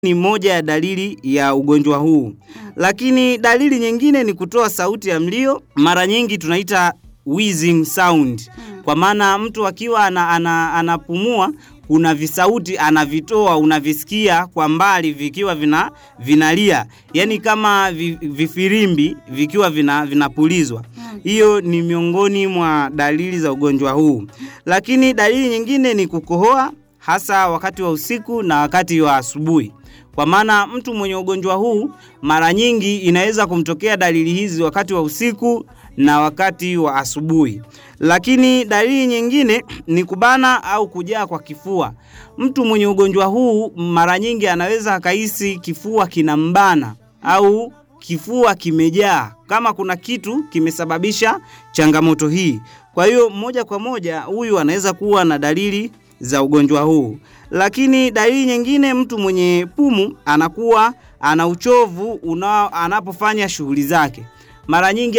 ni moja ya dalili ya ugonjwa huu. Lakini dalili nyingine ni kutoa sauti ya mlio, mara nyingi tunaita wheezing sound. Kwa maana mtu akiwa anapumua, kuna visauti anavitoa, unavisikia kwa mbali vikiwa vinalia. Yaani kama vifirimbi vikiwa vinapulizwa. Hiyo ni miongoni mwa dalili za ugonjwa huu. Lakini dalili nyingine ni kukohoa, hasa wakati wa usiku na wakati wa asubuhi. Kwa maana mtu mwenye ugonjwa huu mara nyingi inaweza kumtokea dalili hizi wakati wa usiku na wakati wa asubuhi. Lakini dalili nyingine ni kubana au kujaa kwa kifua. Mtu mwenye ugonjwa huu mara nyingi anaweza akahisi kifua kinambana au kifua kimejaa, kama kuna kitu kimesababisha changamoto hii. Kwa hiyo moja kwa moja huyu anaweza kuwa na dalili za ugonjwa huu. Lakini dalili nyingine, mtu mwenye pumu anakuwa ana uchovu anapofanya shughuli zake. Mara nyingi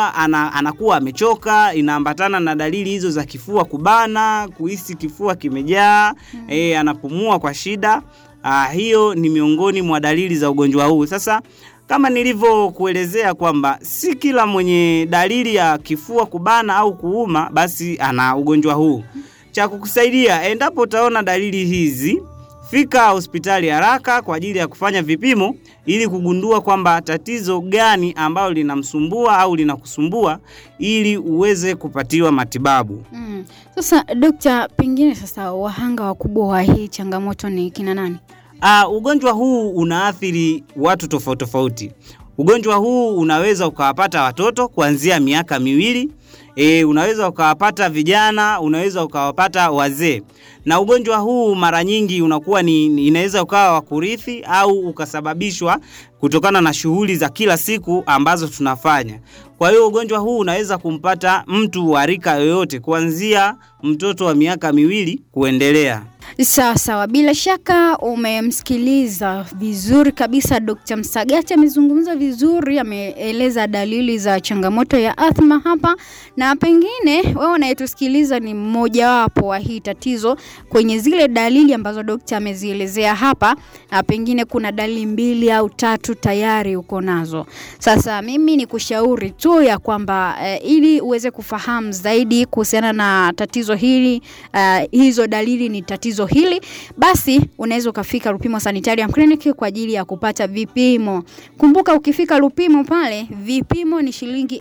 anakuwa amechoka, inaambatana na dalili hizo za kifua kubana, kuhisi kifua kimejaa, anapumua kwa shida. Hiyo ni miongoni mwa dalili za ugonjwa huu. Sasa kama nilivyokuelezea kwamba si kila mwenye dalili ya kifua kubana au kuuma basi ana ugonjwa huu. Cha kukusaidia, endapo utaona dalili hizi, fika hospitali haraka kwa ajili ya kufanya vipimo ili kugundua kwamba tatizo gani ambalo linamsumbua au linakusumbua ili uweze kupatiwa matibabu. Sasa Dr. pengine sasa wahanga wakubwa wa hii changamoto ni kina nani? Ugonjwa huu unaathiri watu tofauti tofauti. Ugonjwa huu unaweza ukawapata watoto kuanzia miaka 2. Unaweza ukawapata vijana, unaweza ukawapata wazee. Na ugonjwa huu mara nyingi unakuwa inaweza ukawa wa kurithi au ukasababishwa kutokana na shughuli za kila siku ambazo tunafanya. Kwa hiyo ugonjwa huu unaweza kumpata mtu wa rika yoyote kuanzia mtoto wa miaka 2 kuendelea. Sawa, bila shaka umemsikiliza vizuri kabisa Dr. Msagati. Amezungumza vizuri, ameeleza dalili za changamoto ya asthma hapa, na pengine wewe unayetusikiliza ni mmoja wapo wa hii tatizo. Kwenye zile dalili ambazo Dr. amezielezea hapa, pengine kuna dalili 2 au 3 tayari uko nazo. Sasa mimi nikushauri tu ya kwamba ili uweze kufahamu zaidi kuhusiana na tatizo hili, hizo dalili ni tatizo hili, basi unaweza ukafika Lupimo Sanitarium Clinic kwa ajili ya kupata vipimo. Kumbuka ukifika Lupimo pale, vipimo ni shilingi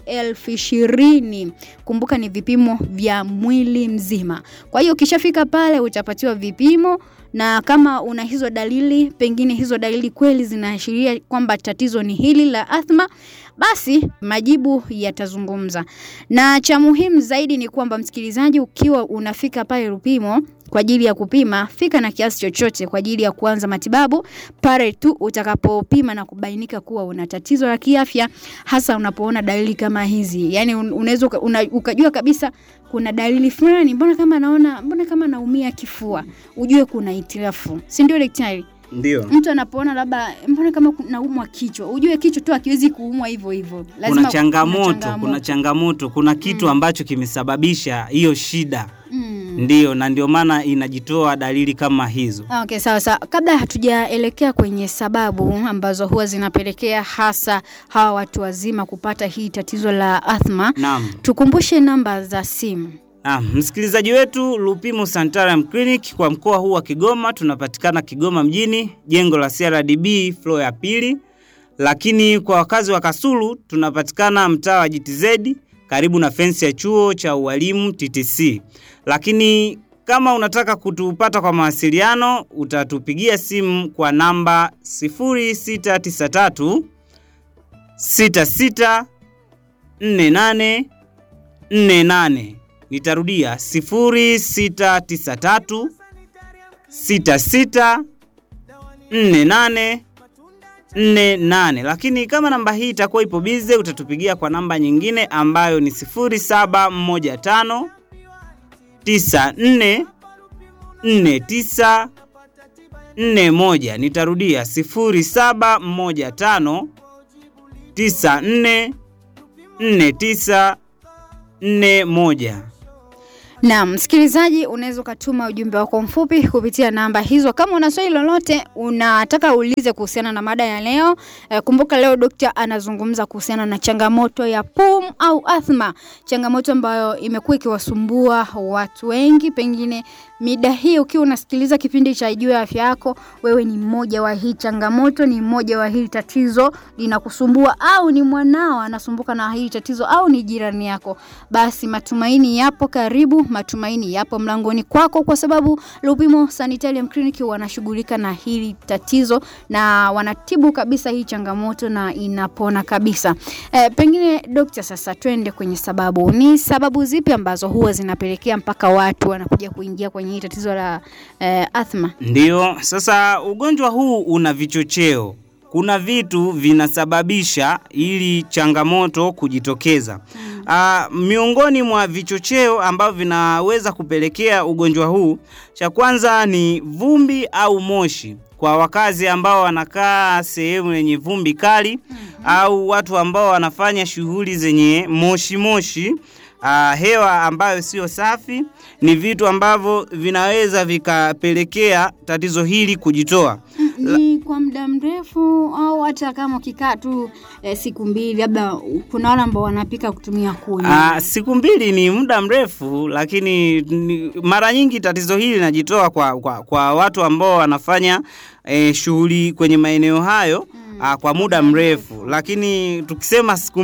20,000. Kumbuka ni vipimo vya mwili mzima. Kwa hiyo ukishafika pale utapatiwa vipimo, na kama una hizo dalili, pengine hizo dalili kweli zinaashiria kwamba tatizo ni hili la asthma, basi majibu yatazungumza. Na cha muhimu zaidi ni kwamba msikilizaji, ukiwa unafika pale Lupimo kwa ajili ya kupima, fika na kiasi chochote kwa ajili ya kuanza matibabu pale tu utakapopima na kubainika kuwa una tatizo la kiafya, hasa unapoona dalili kama hizi. Yaani unaweza ukajua kabisa kuna dalili fulani, mbona kama naumia kifua, ujue kuna hitilafu. Si ndio daktari? Ndio. Mtu anapoona labda mbona kama naumwa kichwa, ujue kichwa tu hakiwezi kuumwa hivyo hivyo. Lazima kuna changamoto, kuna kitu ambacho kimesababisha hiyo shida. Ndio, na ndio maana inajitoa dalili kama hizo. Okay, sawa. Kabla hatujaelekea kwenye sababu ambazo huwa zinapelekea hasa hawa watu wazima kupata hii tatizo la asthma, tukumbushe namba za simu. Msikilizaji wetu, Lupimo Sanitarium Clinic kwa mkoa huu wa Kigoma, tunapatikana Kigoma mjini, jengo la CRDB floor ya 2. Lakini kwa wakazi wa Kasulu tunapatikana mtaa wa GTZ karibu na fence ya chuo cha ualimu TTC. Lakini kama unataka kutupata kwa mawasiliano, utatupigia simu kwa namba 0693 66 48 48. Nitarudia 0693 66 48 48. Lakini kama namba hii itakuwa ipo busy, utatupigia kwa namba nyingine ambayo ni 0715 94 49 41. Nitarudia 0715 94 49 41. Na msikilizaji, unaweza kutuma ujumbe wako mfupi kupitia namba hizo. Kama una swali lolote unataka uulize kuhusiana na mada ya leo, kumbuka leo daktari anazungumza kuhusiana na changamoto ya pumu au asthma, changamoto ambayo imekuwa ikiwasumbua watu wengi. Pengine mida hii ukiwa unasikiliza kipindi cha Juu ya Afya Yako, wewe ni mmoja wa hii changamoto, ni mmoja wa hili tatizo linakusumbua, au ni mwanao anasumbuka na hili tatizo, au ni jirani yako, basi matumaini yapo karibu, matumaini yapo mlangoni kwako, kwa sababu Lupimo Sanitarium Clinic wanashughulika na hili tatizo na wanatibu kabisa hii changamoto na inapona kabisa. Pengine daktari, sasa twende kwenye sababu. Ni sababu zipi ambazo huwa zinapelekea mpaka watu wanakuja kuingia kwenye hii tatizo la asthma? Ndio, sasa ugonjwa huu una vichocheo. Kuna vitu vinasababisha ili changamoto kujitokeza. Miongoni mwa vichocheo ambavyo vinaweza kupelekea ugonjwa huu, cha kwanza ni vumbi au moshi. Kwa wakazi ambao wanakaa sehemu yenye vumbi kali, au watu ambao wanafanya shughuli zenye moshi, hewa ambayo sio safi, ni vitu ambavyo vinaweza vikapelekea tatizo hili kujitoa. Ni kwa muda mrefu au hata kama ukikaa tu siku mbili, labda kuna wale ambao wanapika kutumia kuni? Siku mbili ni muda mrefu, lakini mara nyingi tatizo hili linajitoa kwa watu ambao wanafanya shughuli kwenye maeneo hayo kwa muda mrefu. Lakini tukisema siku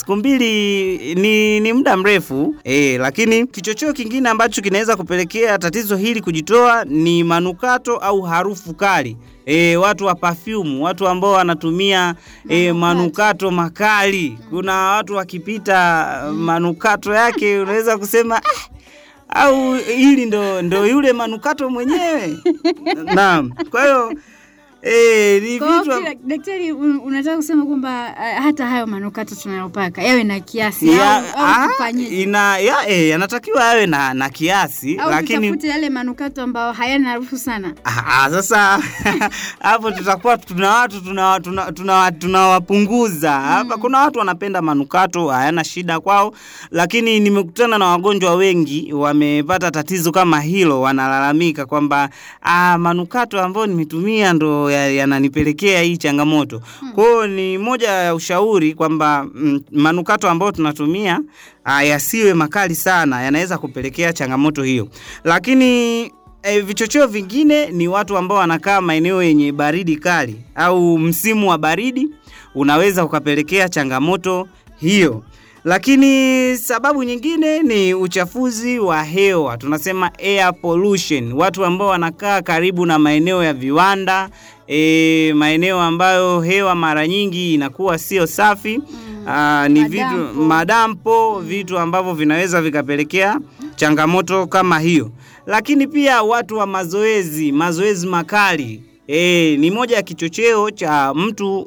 mbili ni muda mrefu. Lakini kichocheo kingine ambacho kinaweza kupelekea tatizo hili kujitoa ni manukato au harufu kali. Watu wa perfume, watu ambao wanatumia manukato makali. Kuna watu wakipita manukato yake unaweza kusema au hili ndo yule manukato mwenyewe. Naam. Kwa hiyo ni vitu daktari, unataka kusema kwamba hata hayo manukato tunayopaka yawe na kiasi au kufanyije? Yanatakiwa yawe na kiasi, au lakini tafute yale manukato ambao hayana harufu sana. Sasa hapo tutakuwa tuna watu tunawapunguza. Hapa kuna watu wanapenda manukato, hayana shida kwao, lakini nimekutana na wagonjwa wengi wamepata tatizo kama hilo, wanalalamika kwamba manukato ambayo nimetumia ndo yananipelekea hii changamoto. Kwa hiyo ni moja ya ushauri kwamba manukato ambayo tunatumia yasiwe makali sana, yanaweza kupelekea changamoto hiyo. Lakini vichocheo vingine ni watu ambao wanakaa maeneo yenye baridi kali au msimu wa baridi unaweza ukapelekea changamoto hiyo. Lakini sababu nyingine ni uchafuzi wa hewa, tunasema air pollution. Watu ambao wanakaa karibu na maeneo ya viwanda, maeneo ambayo hewa mara nyingi inakuwa sio safi, ni vitu madampo, vitu ambavyo vinaweza vikapelekea changamoto kama hiyo. Lakini pia watu wa mazoezi makali, ni moja ya kichocheo cha mtu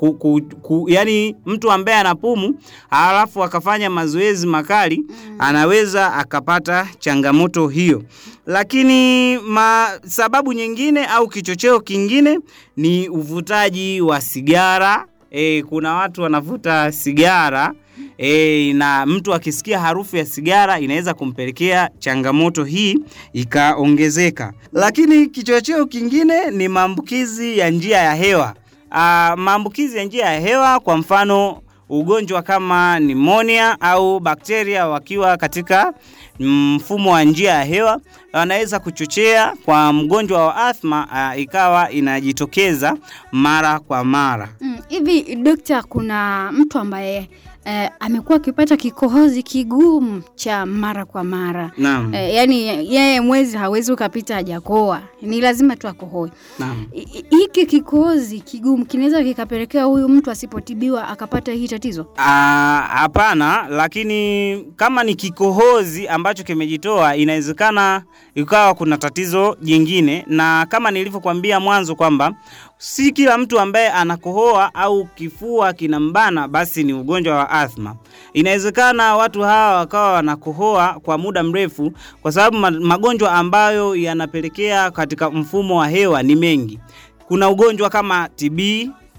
yani mtu ambaye anapumu halafu akafanya mazoezi makali, anaweza akapata changamoto hiyo. Lakini sababu nyingine au kichocheo kingine ni uvutaji wa sigara. Kuna watu wanavuta sigara, na mtu akisikia harufu ya sigara inaweza kumpelekea changamoto hii ikaongezeka. Lakini kichocheo kingine ni maambukizi ya njia ya hewa. Maambukizi ya njia ya hewa, kwa mfano ugonjwa kama pneumonia au bakteria wakiwa katika mfumo wa njia ya hewa, wanaweza kuchochea kwa mgonjwa wa asthma ikawa inajitokeza mara kwa mara. Hivi daktari, kuna mtu ambaye amekuwa akipata kikohozi kigumu cha mara kwa mara. Naam. Yani yeye mwezi hawezi ukapita hajakoa, ni lazima tu akohoe. Naam. Hiki kikohozi kigumu kinaweza kikapelekea huyu mtu asipotibiwa akapata hii tatizo? Hapana, lakini kama ni kikohozi ambacho kimejitoa, inawezekana ikawa kuna tatizo jingine. Na kama nilivyokuambia mwanzo kwamba si kila mtu ambaye anakohoa au kifua kinambana basi ni ugonjwa wa asthma. Inawezekana watu hawa wakawa wanakohoa kwa muda mrefu, kwa sababu magonjwa ambayo yanapelekea katika mfumo wa hewa ni mengi. Kuna ugonjwa kama TB,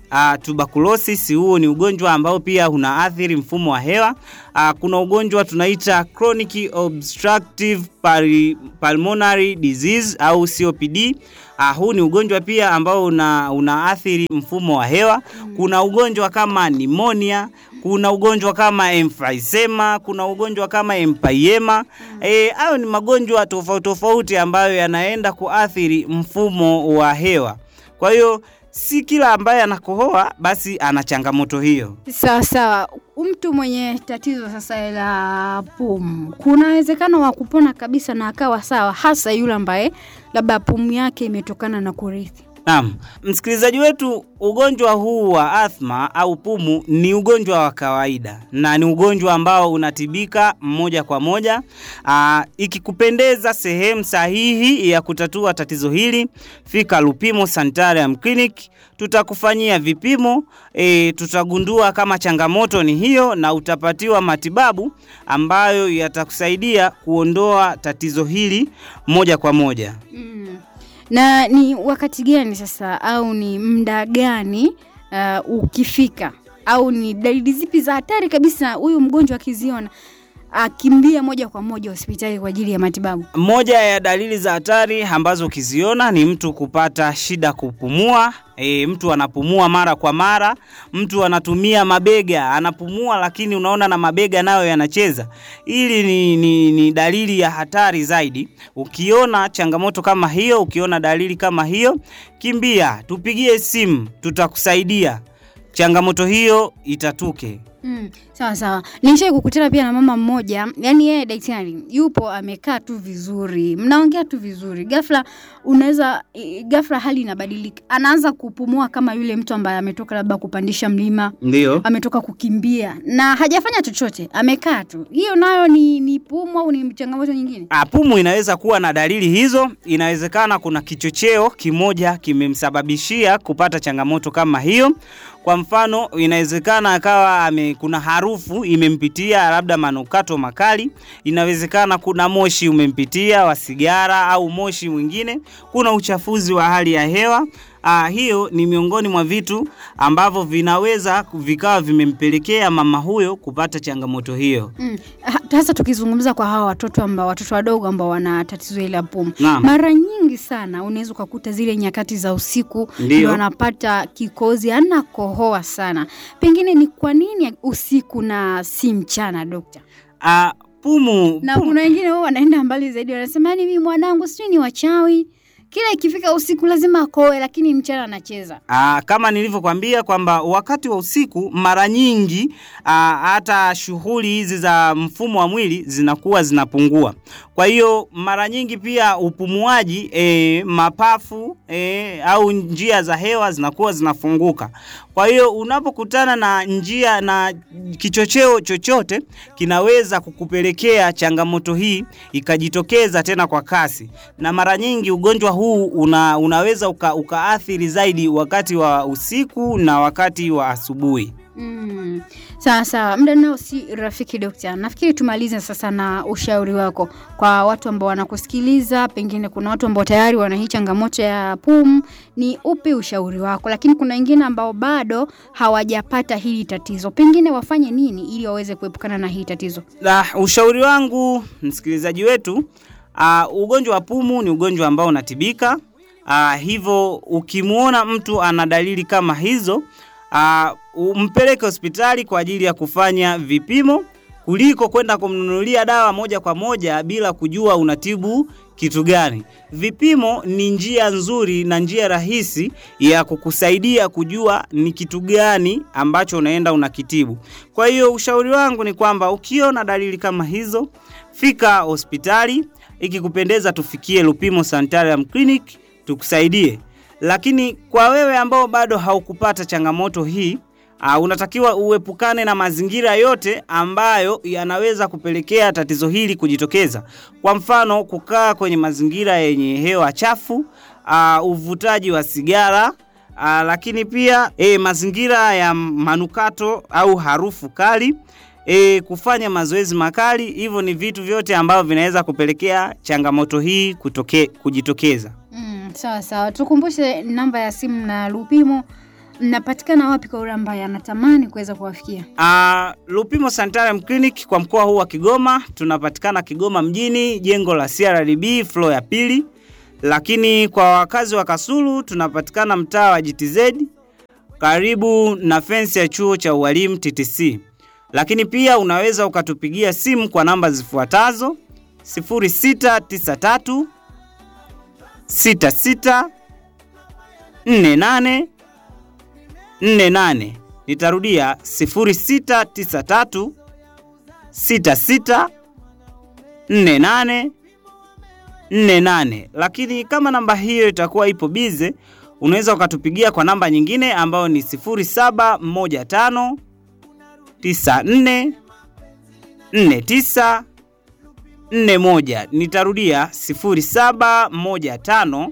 tuberculosis, huo ni ugonjwa ambao pia unaathiri mfumo wa hewa. Kuna ugonjwa tunaita chronic obstructive pulmonary disease au COPD. Huu ni ugonjwa pia ambao unaathiri mfumo wa hewa. Kuna ugonjwa kama pneumonia, kuna ugonjwa kama emphysema, kuna ugonjwa kama empyema. Hayo ni magonjwa tofauti ambayo yanaenda kuathiri mfumo wa hewa. Kwa hiyo si kila ambaye anakohoa basi ana changamoto hiyo. Sawa. Mtu mwenye tatizo sasa la pumu, kuna uwezekano wa kupona kabisa na akawa sawa, hasa yule ambaye labda pumu yake imetokana na kurithi? Naam, msikilizaji wetu, ugonjwa huu wa asthma au pumu ni ugonjwa wa kawaida na ni ugonjwa ambao unatibika moja kwa moja. Ikikupendeza sehemu sahihi ya kutatua tatizo hili, fika Lupimo Sanitarium Clinic, tutakufanyia vipimo, tutagundua kama changamoto ni hiyo na utapatiwa matibabu ambayo yatakusaidia kuondoa tatizo hili moja kwa moja. Na ni wakati gani sasa au ni muda gani ukifika au ni dalili zipi za hatari kabisa huyu mgonjwa akiziona akimbia moja kwa moja hospitali kwa ajili ya matibabu? Moja ya dalili za hatari ambazo ukiziona ni mtu kupata shida kupumua. Mtu anapumua mara kwa mara, mtu anatumia mabega, anapumua lakini unaona na mabega nayo yanacheza. Hili ni dalili ya hatari zaidi. Ukiona changamoto kama hiyo, ukiona dalili kama hiyo, kimbia, tupigie simu, tutakusaidia changamoto hiyo itatuke. Sawa. Nishawahi kukutana pia na mama mmoja, yani yeye daktari yupo amekaa tu vizuri, mnaongea tu vizuri, ghafla hali inabadilika, anaanza kupumua kama yule mtu ambaye ametoka labda kupandisha mlima. Ndio, ametoka kukimbia na hajafanya chochote, amekaa tu. Hiyo nayo ni pumu au ni changamoto nyingine? Pumu inaweza kuwa na dalili hizo. Inawezekana kuna kichocheo kimoja kimemsababishia kupata changamoto kama hiyo. Kwa mfano, inawezekana akawa kuna harufu imempitia, labda manukato makali. Inawezekana kuna moshi umempitia wa sigara au moshi mwingine. Kuna uchafuzi wa hali ya hewa. Hiyo ni miongoni mwa vitu ambavyo vinaweza vikawa vimempelekea mama huyo kupata changamoto hiyo. Sasa tukizungumza kwa hawa watoto wadogo ambao wana tatizo la pumu, mara nyingi sana unaweza kukuta zile nyakati za usiku ndio wanapata kikozi, anakohoa sana. Pengine ni kwa nini usiku na si mchana, dokta? Pumu. Kuna wengine wao wanaenda mbali zaidi, wanasema mimi mwanangu sijui ni wachawi, kila ikifika usiku lazima akoe, lakini mchana anacheza. Kama nilivyokuambia kwamba wakati wa usiku mara nyingi hata shughuli hizi za mfumo wa mwili zinakuwa zinapungua. Kwa hiyo mara nyingi pia upumuaji, mapafu au njia za hewa zinakuwa zinafunguka. Kwa hiyo unapokutana na njia na kichocheo chochote kinaweza kukupelekea changamoto hii ikajitokeza tena kwa kasi. Na mara nyingi ugonjwa huu unaweza ukaathiri zaidi wakati wa usiku na wakati wa asubuhi. Sawa. Muda nao si rafiki, dokta. Nafikiri tumalize sasa na ushauri wako kwa watu ambao wanakusikiliza. Pengine kuna watu ambao tayari wana hii changamoto ya pumu, ni upi ushauri wako? Lakini kuna wengine ambao bado hawajapata hili tatizo, pengine wafanye nini ili waweze kuepukana na hii tatizo? Ushauri wangu msikilizaji wetu, ugonjwa wa pumu ni ugonjwa ambao unatibika. Hivyo ukimuona mtu ana dalili kama hizo, umpeleke hospitali kwa ajili ya kufanya vipimo kuliko kwenda kumnunulia dawa moja kwa moja bila kujua unatibu kitu gani. Vipimo ni njia nzuri na njia rahisi ya kukusaidia kujua ni kitu gani ambacho unaenda unakitibu. Kwa hiyo ushauri wangu ni kwamba ukiona dalili kama hizo, fika hospitali. Ikikupendeza tufikie Lupimo Sanitarium Clinic tukusaidie. Lakini kwa wewe ambao bado haukupata changamoto hii, unatakiwa uepukane na mazingira yote ambayo yanaweza kupelekea tatizo hili kujitokeza. Kwa mfano, kukaa kwenye mazingira yenye hewa chafu, uvutaji wa sigara, lakini pia mazingira ya manukato au harufu kali, kufanya mazoezi makali. Hivyo ni vitu vyote ambavyo vinaweza kupelekea changamoto hii kujitokeza. Sawa. Tukumbushe namba ya simu na Lupimo mnapatikana wapi kwa yule ambaye anatamani kuweza kuwafikia? Lupimo Sanitarium Clinic kwa mkoa huu wa Kigoma, tunapatikana Kigoma mjini, jengo la CRDB floor ya pili. Lakini kwa wakazi wa Kasulu tunapatikana mtaa wa GTZ karibu na fence ya chuo cha ualimu TTC. Lakini pia unaweza ukatupigia simu kwa namba zifuatazo: 0693 66 48 48. Nitarudia 0693 66 48 48. Lakini kama namba hiyo itakuwa ipo bize, unaweza ukatupigia kwa namba nyingine ambayo ni 0715 94 49 41. Nitarudia 0715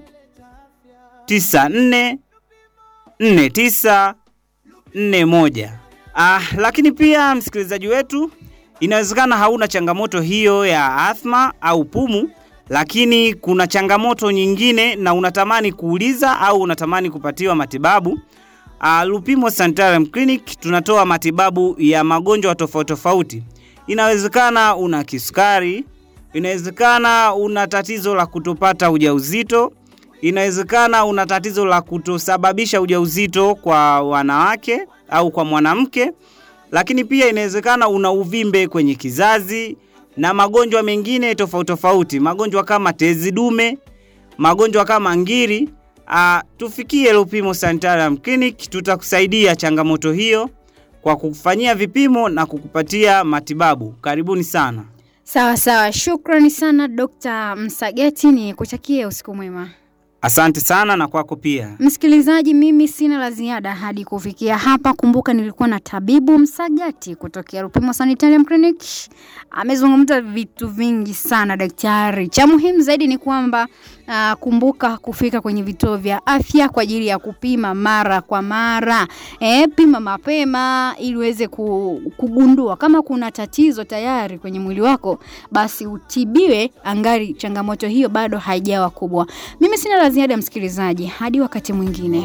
94 49 41. Lakini pia msikilizaji wetu, inawezekana hauna changamoto hiyo ya asthma au pumu, lakini kuna changamoto nyingine na unatamani kuuliza au unatamani kupatiwa matibabu. Lupimo Sanitarium Clinic tunatoa matibabu ya magonjwa tofauti tofauti. Inawezekana una kisukari, inawezekana una tatizo la kutopata ujauzito, inawezekana una tatizo la kutosababisha ujauzito kwa wanawake au kwa mwanamke, lakini pia inawezekana una uvimbe kwenye kizazi na magonjwa mengine tofauti tofauti, magonjwa kama tezi dume, magonjwa kama ngiri. Tufikie Lupimo Sanitarium Clinic, tutakusaidia changamoto hiyo kwa kukufanyia vipimo na kukupatia matibabu. Karibuni sana. Sawa, shukrani sana Dr. Msagati, ni kutakie usiku mwema. Asante sana na kwako pia. Msikilizaji, mimi sina la ziada hadi kufikia hapa. Kumbuka nilikuwa na tabibu Msagati kutokea Lupimo Sanitarium Clinic. Amezungumza vitu vingi sana daktari. Cha muhimu zaidi ni kwamba kumbuka kufika kwenye vituo vya afya kwa ajili ya kupima mara kwa mara. Pima mapema ili uweze kugundua kama kuna tatizo tayari kwenye mwili wako, basi utibiwe angali changamoto hiyo bado haijawa kubwa. Mimi sina la ziada msikilizaji, hadi wakati mwingine.